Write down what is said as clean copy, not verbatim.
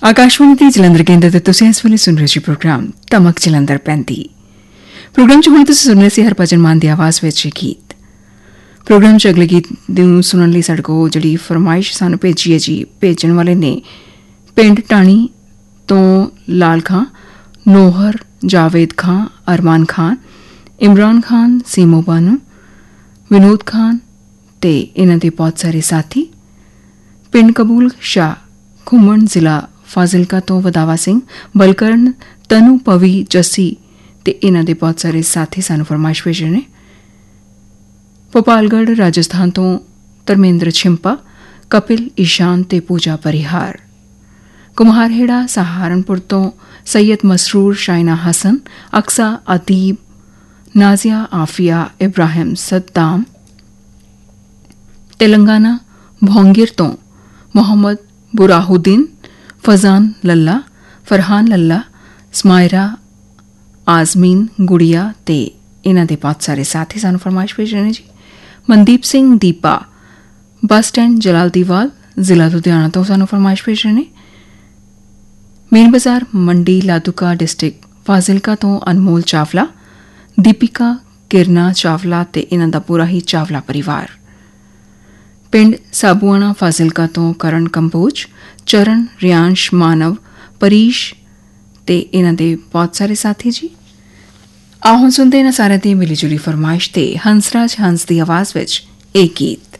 ਆਕਾਸ਼ਵਾਣੀ ਦੇ ਜਲੰਧਰ ਕੇਂਦਰ ਤੇ ਤੁਸੀਂ ਇਸ ਵੇਲੇ ਸੁਣ ਰਹੇ ਸੀ ਪ੍ਰੋਗਰਾਮ ਤਮਕ ਜਲੰਧਰ 35 ਪ੍ਰੋਗਰਾਮ 'ਚ ਹੁਣ ਤੁਸੀਂ ਸੁਣ ਰਹੇ ਸੀ ਹਰਭਜਨ ਮਾਨ ਦੀ ਆਵਾਜ਼ ਵਿੱਚ ਗੀਤ। ਪ੍ਰੋਗਰਾਮ 'ਚ ਅਗਲੇ ਗੀਤ ਨੂੰ ਸੁਣਨ ਲਈ ਸਾਡੇ ਕੋਲ ਜਿਹੜੀ ਫਰਮਾਇਸ਼ ਸਾਨੂੰ ਭੇਜੀ ਹੈ ਜੀ, ਭੇਜਣ ਵਾਲੇ ਨੇ ਪਿੰਡ ਟਾਣੀ ਤੋਂ ਲਾਲ ਖਾਂ, ਨੋਹਰ, ਜਾਵੇਦ ਖਾਂ, ਅਰਮਾਨ ਖਾਨ, ਇਮਰਾਨ ਖਾਨ, ਸੀਮੋ ਬਾਨੂ, ਵਿਨੋਦ ਖਾਨ ਤੇ ਇਹਨਾਂ ਦੇ ਬਹੁਤ ਸਾਰੇ ਸਾਥੀ। ਪਿੰਡ ਕਬੂਲ ਸ਼ਾਹ, ਘੁੰਮਣ, ਜ਼ਿਲ੍ਹਾ ਫਾਜ਼ਿਲਕਾ ਤੋਂ ਵਧਾਵਾ ਸਿੰਘ, ਬਲਕਰਨ, ਤਨੂ, ਪਵੀ, ਜੱਸੀ ਤੇ ਇਹਨਾਂ ਦੇ ਬਹੁਤ ਸਾਰੇ ਸਾਥੀ ਸਾਨੂੰ ਫਰਮਾਇਸ਼ ਭੇਜ ਰਹੇ ਨੇ। ਭੋਪਾਲਗੜ੍ਹ ਰਾਜਸਥਾਨ ਤੋਂ ਧਰਮੇਂਦਰ ਛਿੰਪਾ, ਕਪਿਲ, ਈਸ਼ਾਨ ਤੇ ਪੂਜਾ ਪਰਿਹਾਰ। ਕੁਮਹਾਰਹੇੜਾ ਸਹਾਰਨਪੁਰ ਤੋਂ ਸੈयद ਮਸਰੂਰ, ਸ਼ਾਇਨਾ ਹਸਨ, ਅਕਸਾ, ਅਦੀਬ, ਨਾਜ਼ੀਆ, ਆਫੀਆ, ਇਬਰਾਹਿਮ ਸੱਦਾਮ। ਤੇਲੰਗਾਨਾ ਭੋਂਗਿਰ ਤੋਂ ਮੁਹੰਮਦ ਬੁਰਾਹੁਦੀਨ, ਫਜ਼ਾਨ ਲੱਲਾ, ਫਰਹਾਨ ਲੱਲਾ, ਸਮਾਇਰਾ, ਆਜ਼ਮੀਨ, ਗੁੜੀਆ ਤੇ ਇਹਨਾਂ ਦੇ ਬਹੁਤ ਸਾਰੇ ਸਾਥੀ ਸਾਨੂੰ ਫਰਮਾਇਸ਼ ਭੇਜ ਰਹੇ ਨੇ ਜੀ। ਮਨਦੀਪ ਸਿੰਘ, ਦੀਪਾ, ਬੱਸ ਸਟੈਂਡ ਜਲਾਲਦੀਵਾਲ, ਜ਼ਿਲ੍ਹਾ ਲੁਧਿਆਣਾ ਤੋਂ ਸਾਨੂੰ ਫਰਮਾਇਸ਼ ਭੇਜ ਰਹੇ ਨੇ। ਮੇਨ ਬਾਜ਼ਾਰ ਮੰਡੀ ਲਾਦੂਕਾ, ਡਿਸਟ੍ਰਿਕਟ ਫਾਜ਼ਿਲਕਾ ਤੋਂ ਅਨਮੋਲ ਚਾਵਲਾ, ਦੀਪਿਕਾ, ਕਿਰਨਾ ਚਾਵਲਾ ਤੇ ਇਹਨਾਂ ਦਾ ਪੂਰਾ ਹੀ ਚਾਵਲਾ ਪਰਿਵਾਰ। ਪਿੰਡ ਸਾਬੂਆਣਾ ਫਾਜ਼ਿਲਕਾ ਤੋਂ ਕਰਨ ਕੰਬੋਜ, ਚਰਨ, ਰਿਆਂਸ਼, ਮਾਨਵ, ਪਰੀਸ਼ ਤੇ ਇਹਨਾਂ ਦੇ ਬਹੁਤ ਸਾਰੇ ਸਾਥੀ ਜੀ। ਆਓ ਹੁਣ ਸੁਣਦੇ ਇਹਨਾਂ ਸਾਰਿਆਂ ਦੀ ਮਿਲੀ ਜੁਲੀ ਫਰਮਾਇਸ਼ ਤੇ ਹੰਸਰਾਜ ਹੰਸ ਦੀ ਆਵਾਜ਼ ਵਿੱਚ ਇਹ ਗੀਤ।